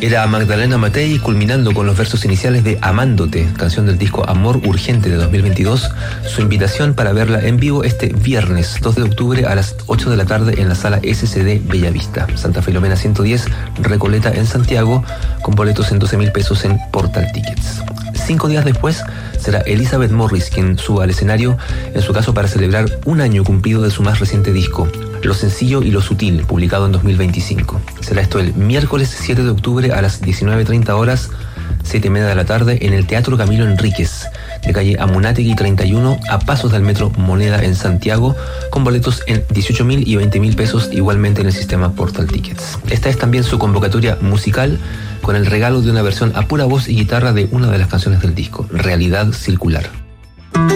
Era Magdalena Matei, culminando con los versos iniciales de Amándote, canción del disco Amor Urgente de 2022, su invitación para verla en vivo este viernes 2 de octubre a las 8 de la tarde en la sala SCD Bellavista, Santa Filomena 110, Recoleta en Santiago, con boletos en 12.000 pesos en Portal Tickets. 5 días después será Elizabeth Morris quien suba al escenario, en su caso para celebrar un año cumplido de su más reciente disco, Lo Sencillo y Lo Sutil, publicado en 2025. Será esto el miércoles 7 de octubre a las 19:30 horas, 7:30 de la tarde, en el Teatro Camilo Enríquez, de calle Amunátegui 31, a pasos del Metro Moneda en Santiago, con boletos en 18.000 y 20.000 pesos, igualmente en el sistema Portal Tickets. Esta es también su convocatoria musical, con el regalo de una versión a pura voz y guitarra de una de las canciones del disco, Realidad Circular.